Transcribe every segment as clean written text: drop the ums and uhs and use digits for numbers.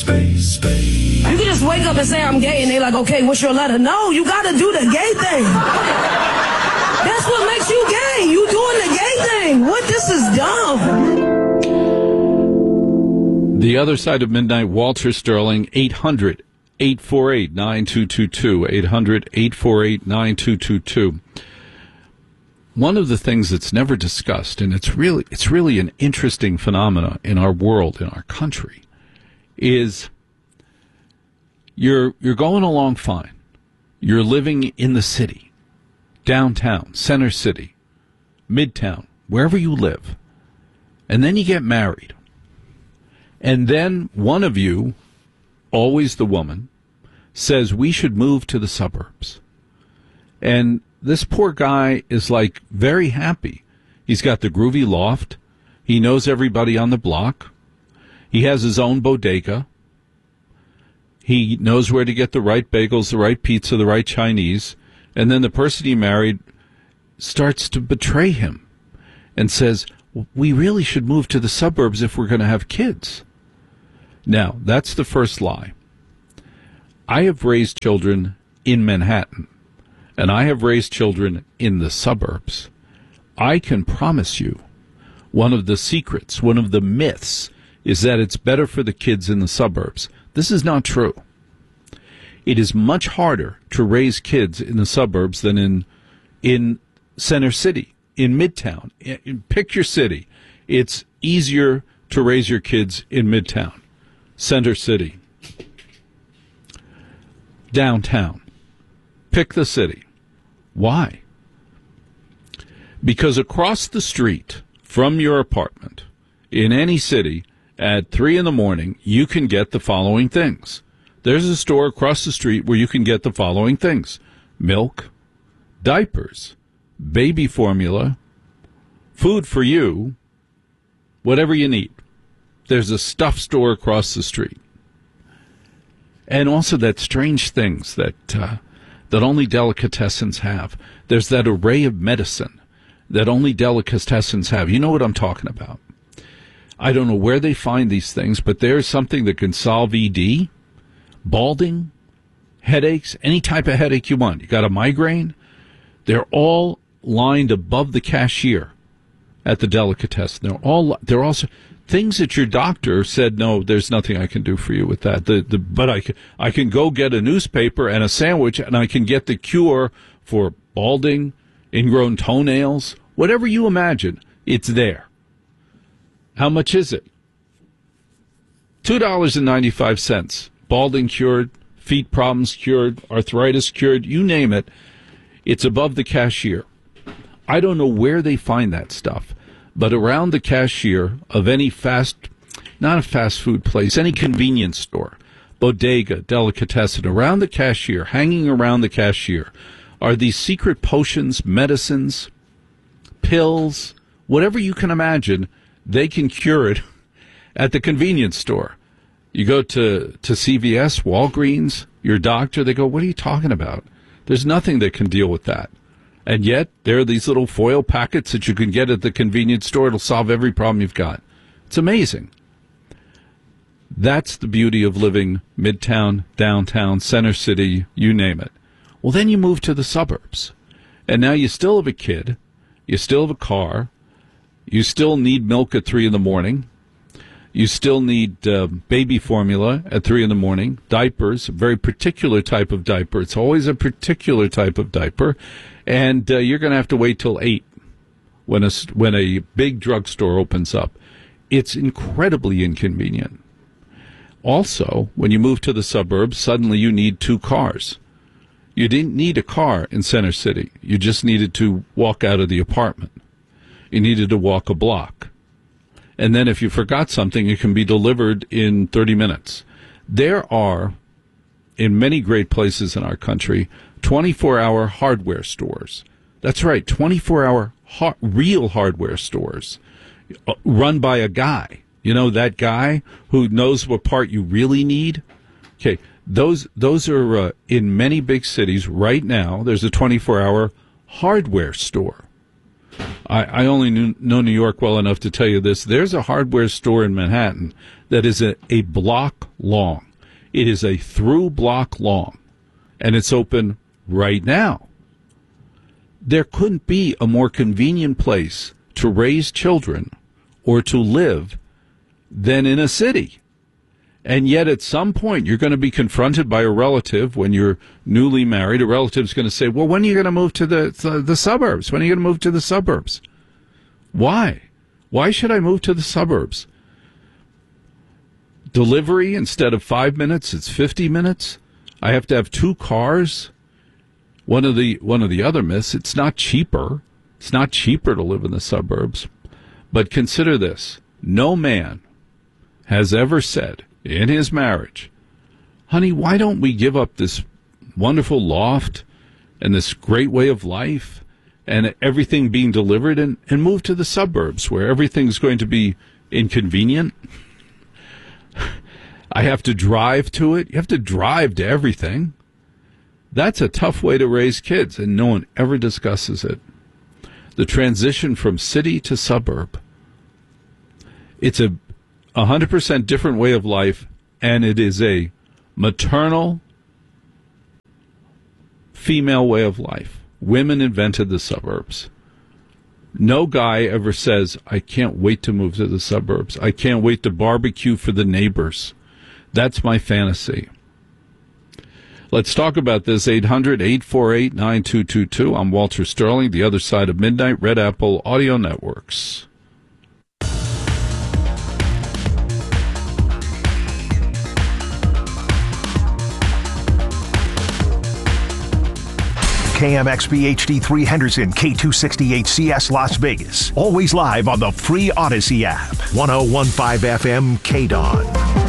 You can just wake up and say I'm gay and they're like, okay, what's your letter? No, you gotta do the gay thing. That's what makes you gay. You doing the gay thing. What? This is dumb. The Other Side of Midnight, Walter Sterling, 800-848-9222, 800-848-9222. One of the things that's never discussed, and it's really an interesting phenomena in our world, in our country, is you're going along fine. You're living in the city, downtown, center city, midtown, wherever you live. And then you get married. And then one of you, always the woman, says we should move to the suburbs. And this poor guy is like very happy. He's got the groovy loft. He knows everybody on the block. He has his own bodega. He knows where to get the right bagels, the right pizza, the right Chinese. And then the person he married starts to betray him and says, we really should move to the suburbs if we're going to have kids. Now, that's the first lie. I have raised children in Manhattan, and I have raised children in the suburbs. I can promise you one of the secrets, one of the myths, is that it's better for the kids in the suburbs. This is not true. It is much harder to raise kids in the suburbs than in center city, in Midtown. Pick your city. It's easier to raise your kids in Midtown, center city, downtown. Pick the city. Why? Because across the street from your apartment in any city at 3 in the morning, you can get the following things. There's a store across the street where you can get the following things: milk, diapers, baby formula, food for you, whatever you need. There's a stuff store across the street. And also that strange things that only delicatessens have. There's that array of medicine that only delicatessens have. You know what I'm talking about. I don't know where they find these things, but there's something that can solve ED, balding, headaches, any type of headache you want. You got a migraine? They're all lined above the cashier at the delicatessen. They're also things that your doctor said, no, there's nothing I can do for you with that. But I can go get a newspaper and a sandwich, and I can get the cure for balding, ingrown toenails, whatever you imagine. It's there. How much is it? $2.95. Balding cured, feet problems cured, arthritis cured, you name it. It's above the cashier. I don't know where they find that stuff, but around the cashier of any not a fast food place, any convenience store, bodega, delicatessen, around the cashier, hanging around the cashier, are these secret potions, medicines, pills, whatever you can imagine. They can cure it at the convenience store. You go to CVS, Walgreens, your doctor, they go, what are you talking about? There's nothing that can deal with that. And yet, there are these little foil packets that you can get at the convenience store. It'll solve every problem you've got. It's amazing. That's the beauty of living midtown, downtown, center city, you name it. Well, then you move to the suburbs. And now you still have a kid. You still have a car. You still need milk at 3 in the morning. You still need baby formula at 3 in the morning. Diapers, a very particular type of diaper. It's always a particular type of diaper. And you're going to have to wait till 8 when a big drugstore opens up. It's incredibly inconvenient. Also, when you move to the suburbs, suddenly you need 2 cars. You didn't need a car in Center City. You just needed to walk out of the apartment. You needed to walk a block. And then if you forgot something, it can be delivered in 30 minutes. There are, in many great places in our country, 24-hour hardware stores. That's right, 24-hour real hardware stores run by a guy. You know, that guy who knows what part you really need? Okay, those are in many big cities right now. There's a 24-hour hardware store. I only know New York well enough to tell you this. There's a hardware store in Manhattan that is a block long. It is a through block long, and it's open right now. There couldn't be a more convenient place to raise children or to live than in a city. And yet at some point you're going to be confronted by a relative when you're newly married. A relative's going to say, well, when are you going to move to the suburbs? When are you going to move to the suburbs? Why? Why should I move to the suburbs? Delivery, instead of 5 minutes, it's 50 minutes. I have to have 2 cars. One of the other myths, it's not cheaper. It's not cheaper to live in the suburbs. But consider this. No man has ever said in his marriage, honey, why don't we give up this wonderful loft and this great way of life and everything being delivered and move to the suburbs where everything's going to be inconvenient? I have to drive to it. You have to drive to everything. That's a tough way to raise kids, and no one ever discusses it. The transition from city to suburb. It's a 100% different way of life, and it is a maternal female way of life. Women invented the suburbs. No guy ever says, I can't wait to move to the suburbs. I can't wait to barbecue for the neighbors. That's my fantasy. Let's talk about this. 800-848-9222. I'm Walter Sterling, the other side of midnight, Red Apple Audio Networks. KMXP HD3 Henderson, K268CS Las Vegas. Always live on the free Odyssey app. 1015 FM KDON.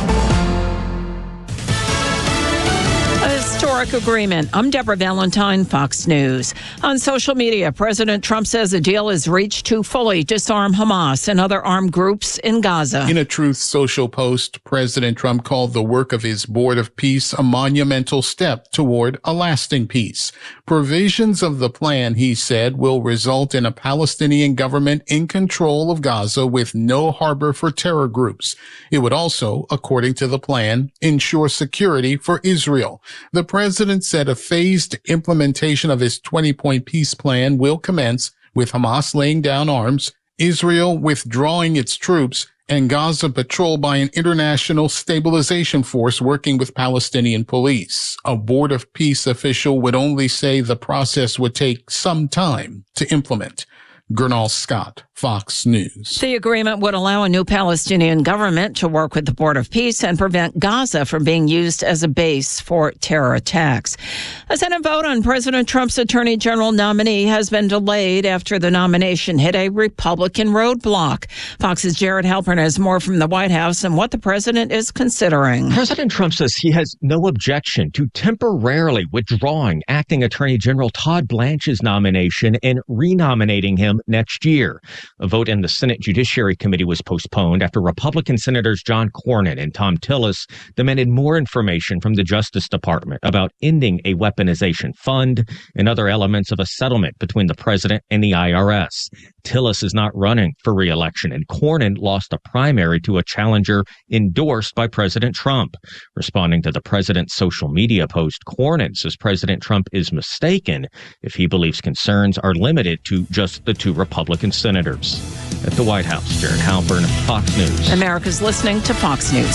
Historic agreement. I'm Deborah Valentine, Fox News. On social media, President Trump says a deal is reached to fully disarm Hamas and other armed groups in Gaza. In a Truth Social post, President Trump called the work of his Board of Peace a monumental step toward a lasting peace. Provisions of the plan, he said, will result in a Palestinian government in control of Gaza with no harbor for terror groups. It would also, according to the plan, ensure security for Israel. The president said a phased implementation of his 20-point peace plan will commence with Hamas laying down arms, Israel withdrawing its troops, and Gaza patrolled by an international stabilization force working with Palestinian police. A Board of Peace official would only say the process would take some time to implement. Gernal Scott, Fox News. The agreement would allow a new Palestinian government to work with the Board of Peace and prevent Gaza from being used as a base for terror attacks. A Senate vote on President Trump's Attorney General nominee has been delayed after the nomination hit a Republican roadblock. Fox's Jared Halpern has more from the White House and what the president is considering. President Trump says he has no objection to temporarily withdrawing acting Attorney General Todd Blanche's nomination and renominating him next year. A vote in the Senate Judiciary Committee was postponed after Republican Senators John Cornyn and Thom Tillis demanded more information from the Justice Department about ending a weaponization fund and other elements of a settlement between the president and the IRS. Tillis is not running for re-election, and Cornyn lost a primary to a challenger endorsed by President Trump. Responding to the president's social media post, Cornyn says President Trump is mistaken if he believes concerns are limited to just the two Republican senators. At the White House, Jared Halpern, Fox News. America's listening to Fox News.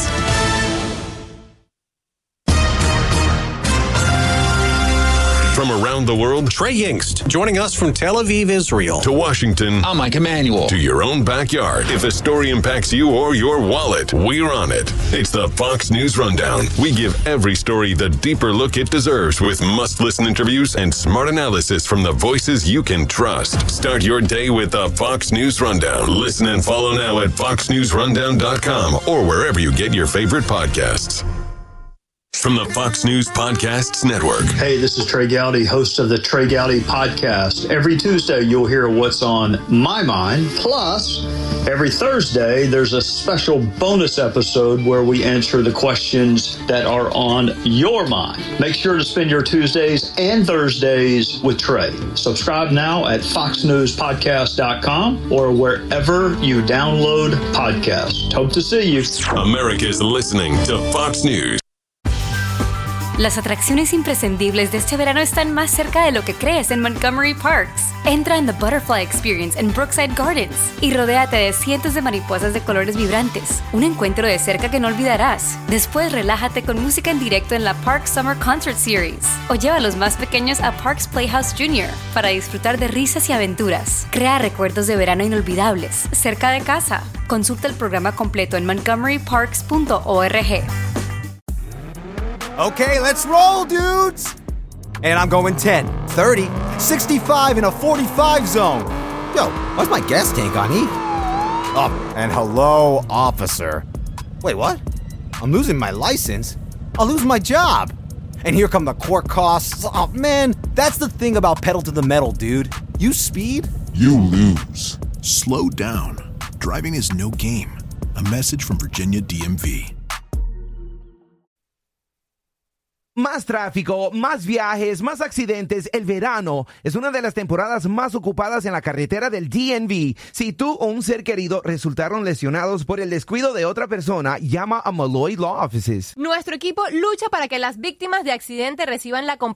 From around the world, Trey Yingst, joining us from Tel Aviv, Israel. To Washington. I'm Mike Emanuel. To your own backyard. If a story impacts you or your wallet, we're on it. It's the Fox News Rundown. We give every story the deeper look it deserves with must-listen interviews and smart analysis from the voices you can trust. Start your day with the Fox News Rundown. Listen and follow now at foxnewsrundown.com or wherever you get your favorite podcasts. From the Fox News Podcasts Network. Hey, this is Trey Gowdy, host of the Trey Gowdy Podcast. Every Tuesday, you'll hear what's on my mind. Plus, every Thursday, there's a special bonus episode where we answer the questions that are on your mind. Make sure to spend your Tuesdays and Thursdays with Trey. Subscribe now at foxnewspodcast.com or wherever you download podcasts. Hope to see you. America's listening to Fox News. Las atracciones imprescindibles de este verano están más cerca de lo que crees en Montgomery Parks. Entra en The Butterfly Experience en Brookside Gardens y rodéate de cientos de mariposas de colores vibrantes. Un encuentro de cerca que no olvidarás. Después relájate con música en directo en la Parks Summer Concert Series. O lleva a los más pequeños a Parks Playhouse Jr. para disfrutar de risas y aventuras. Crea recuerdos de verano inolvidables cerca de casa. Consulta el programa completo en montgomeryparks.org. Okay, let's roll, dudes! And I'm going 10, 30, 65 in a 45 zone. Yo, why's my gas tank on E? Oh, and hello, officer. Wait, what? I'm losing my license? I'll lose my job. And here come the court costs. Oh, man, that's the thing about pedal to the metal, dude. You speed, you lose. Slow down. Driving is no game. A message from Virginia DMV. Más tráfico, más viajes, más accidentes. El verano es una de las temporadas más ocupadas en la carretera del DMV. Si tú o un ser querido resultaron lesionados por el descuido de otra persona, llama a Malloy Law Offices. Nuestro equipo lucha para que las víctimas de accidentes reciban la compensación